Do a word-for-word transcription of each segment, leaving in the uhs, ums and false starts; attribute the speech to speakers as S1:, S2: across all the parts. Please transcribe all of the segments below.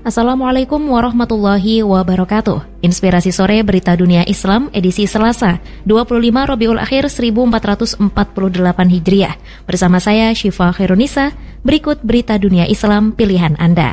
S1: Assalamualaikum warahmatullahi wabarakatuh. Inspirasi sore Berita Dunia Islam edisi Selasa, dua puluh lima Rabiul Akhir seribu empat ratus empat puluh delapan Hijriah. Bersama saya Syifa Khairunisa, berikut Berita Dunia Islam pilihan Anda.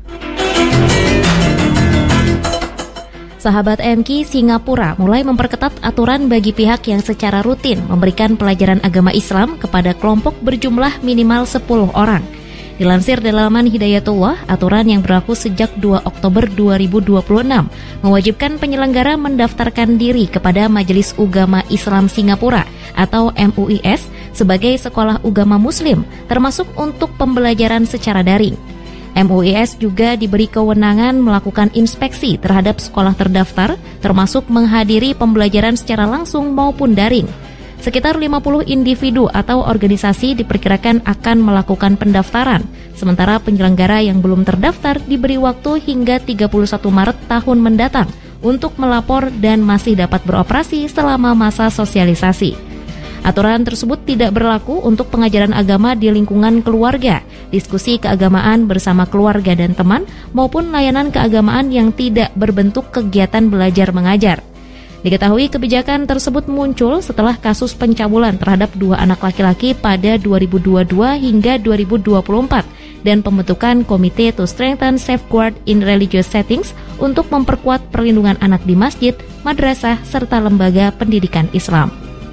S1: Sahabat M K, Singapura mulai memperketat aturan bagi pihak yang secara rutin memberikan pelajaran agama Islam kepada kelompok berjumlah minimal sepuluh orang. Dilansir dari laman Hidayatullah, aturan yang berlaku sejak dua Oktober dua ribu dua puluh enam mewajibkan penyelenggara mendaftarkan diri kepada Majelis Ugama Islam Singapura atau M U I S sebagai sekolah ugama muslim, termasuk untuk pembelajaran secara daring. M U I S juga diberi kewenangan melakukan inspeksi terhadap sekolah terdaftar, termasuk menghadiri pembelajaran secara langsung maupun daring. Sekitar lima puluh individu atau organisasi diperkirakan akan melakukan pendaftaran, sementara penyelenggara yang belum terdaftar diberi waktu hingga tiga puluh satu Maret tahun mendatang untuk melapor dan masih dapat beroperasi selama masa sosialisasi. Aturan tersebut tidak berlaku untuk pengajaran agama di lingkungan keluarga, diskusi keagamaan bersama keluarga dan teman, maupun layanan keagamaan yang tidak berbentuk kegiatan belajar mengajar. Diketahui kebijakan tersebut muncul setelah kasus pencabulan terhadap dua anak laki-laki pada dua ribu dua puluh dua hingga dua ribu dua puluh empat dan pembentukan Komite to Strengthen Safeguard in Religious Settings untuk memperkuat perlindungan anak di masjid, madrasah, serta lembaga pendidikan Islam.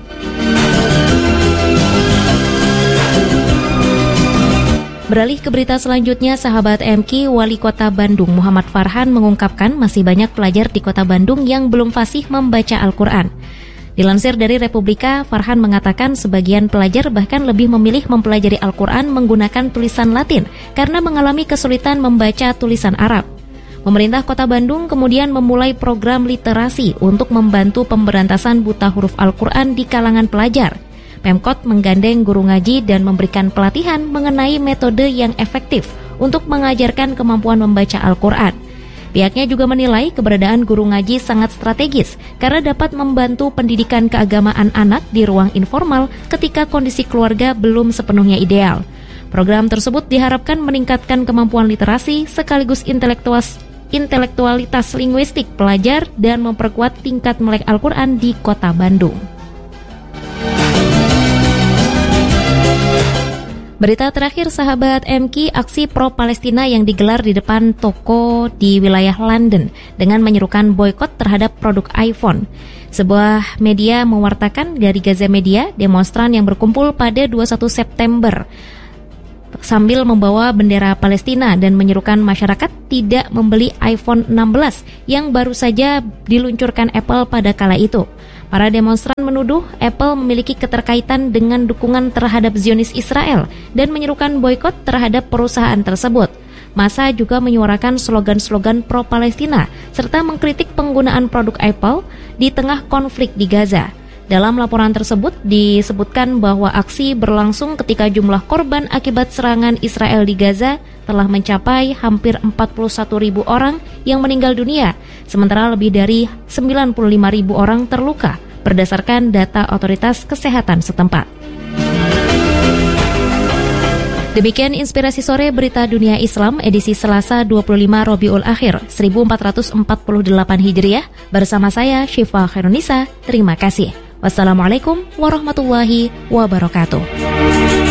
S1: Beralih ke berita selanjutnya, sahabat M K, Wali Kota Bandung Muhammad Farhan mengungkapkan masih banyak pelajar di Kota Bandung yang belum fasih membaca Al-Quran. Dilansir dari Republika, Farhan mengatakan sebagian pelajar bahkan lebih memilih mempelajari Al-Quran menggunakan tulisan Latin karena mengalami kesulitan membaca tulisan Arab. Pemerintah Kota Bandung kemudian memulai program literasi untuk membantu pemberantasan buta huruf Al-Quran di kalangan pelajar. Pemkot menggandeng guru ngaji dan memberikan pelatihan mengenai metode yang efektif untuk mengajarkan kemampuan membaca Al-Quran. Pihaknya juga menilai keberadaan guru ngaji sangat strategis karena dapat membantu pendidikan keagamaan anak di ruang informal ketika kondisi keluarga belum sepenuhnya ideal. Program tersebut diharapkan meningkatkan kemampuan literasi sekaligus intelektualitas, intelektualitas linguistik pelajar dan memperkuat tingkat melek Al-Quran di Kota Bandung. Berita terakhir, sahabat M K, aksi pro-Palestina yang digelar di depan toko di wilayah London dengan menyerukan boikot terhadap produk iPhone. Sebuah media mewartakan dari Gaza Media, demonstran yang berkumpul pada dua puluh satu September sambil membawa bendera Palestina dan menyerukan masyarakat tidak membeli iPhone enam belas yang baru saja diluncurkan Apple pada kala itu. Para demonstran menuduh Apple memiliki keterkaitan dengan dukungan terhadap Zionis Israel dan menyerukan boikot terhadap perusahaan tersebut. Massa juga menyuarakan slogan-slogan pro-Palestina serta mengkritik penggunaan produk Apple di tengah konflik di Gaza. Dalam laporan tersebut disebutkan bahwa aksi berlangsung ketika jumlah korban akibat serangan Israel di Gaza telah mencapai hampir empat puluh satu ribu orang yang meninggal dunia, sementara lebih dari sembilan puluh lima ribu orang terluka berdasarkan data otoritas kesehatan setempat. Demikian inspirasi sore Berita Dunia Islam edisi Selasa dua puluh lima Rabiul Akhir seribu empat ratus empat puluh delapan Hijriah bersama saya Syifa Khairunisa. Terima kasih. Wassalamualaikum warahmatullahi wabarakatuh.